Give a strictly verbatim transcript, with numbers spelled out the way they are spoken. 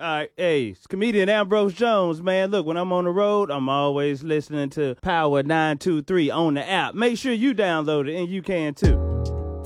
All right, hey, it's comedian Ambrose Jones, man. Look, when I'm on the road, I'm always listening to Power nine two three on the app. Make sure you download it, and you can too.